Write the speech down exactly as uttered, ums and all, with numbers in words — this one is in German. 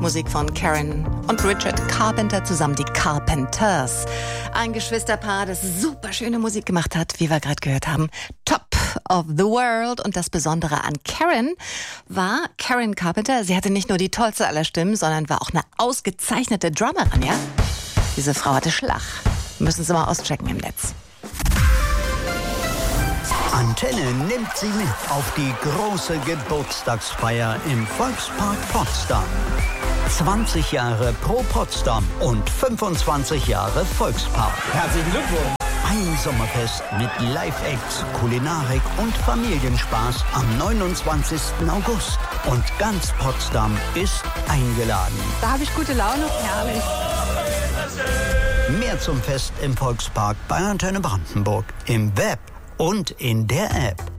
Musik von Karen und Richard Carpenter zusammen, die Carpenters. Ein Geschwisterpaar, das super schöne Musik gemacht hat, wie wir gerade gehört haben. Top of the World. Und das Besondere an Karen war, Karen Carpenter, sie hatte nicht nur die tollste aller Stimmen, sondern war auch eine ausgezeichnete Drummerin, ja? Diese Frau hatte Schlag. Müssen Sie mal auschecken im Netz. Antenne nimmt Sie mit auf die große Geburtstagsfeier im Volkspark Potsdam. zwanzig Jahre Pro Potsdam und fünfundzwanzig Jahre Volkspark. Herzlichen Glückwunsch! Ein Sommerfest mit Live-Acts, Kulinarik und Familienspaß am neunundzwanzigsten August. Und ganz Potsdam ist eingeladen. Da habe ich gute Laune. Herrlich. Mehr zum Fest im Volkspark bei Antenne Brandenburg. Im Web und in der App.